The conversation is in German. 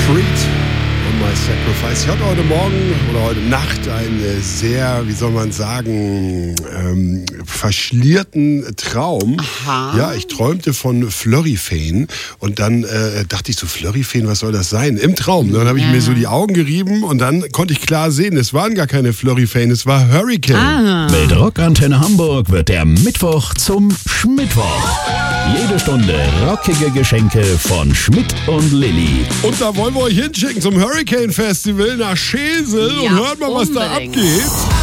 Freed on My Sacrifice. Ich hatte heute Morgen oder heute Nacht einen sehr, wie soll man sagen, verschlierten Traum. Aha. Ja, ich träumte von Flurryfane und dann dachte ich so, Flurryfane, was soll das sein? Im Traum. Dann habe ich mir so die Augen gerieben und dann konnte ich klar sehen, es waren gar keine Flurryfane, es war Hurricane. Mit Rockantenne Hamburg wird der Mittwoch zum Schmittwoch. Jede Stunde rockige Geschenke von Schmidt und Lilly. Und da wollen wir euch hinschicken zum Hurricane Festival nach Schesel und Ja, hört mal, was da unbedingt. abgeht.